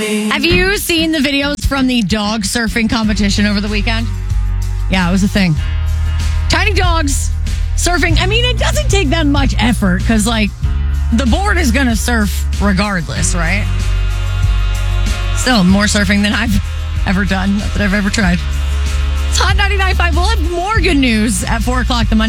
Have you seen the videos from the dog surfing competition over the weekend? Yeah, it was a thing. Tiny dogs surfing. I mean, it doesn't take that much effort because, like, the board is going to surf regardless, right? Still, more surfing than I've ever done, not that I've ever tried. It's Hot 99.5. We'll have more good news at 4 o'clock the Monday.